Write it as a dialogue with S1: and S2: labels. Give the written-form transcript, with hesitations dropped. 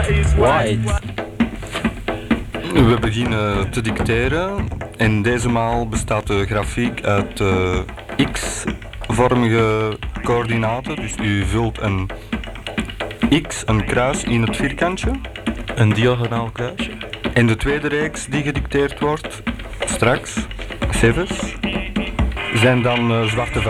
S1: White.
S2: We beginnen te dicteren en deze maal bestaat de grafiek uit x-vormige coördinaten. Dus u vult een x, een kruis in het vierkantje.
S1: Een diagonaal kruisje.
S2: En de tweede reeks die gedicteerd wordt, straks, cijfers, zijn dan zwarte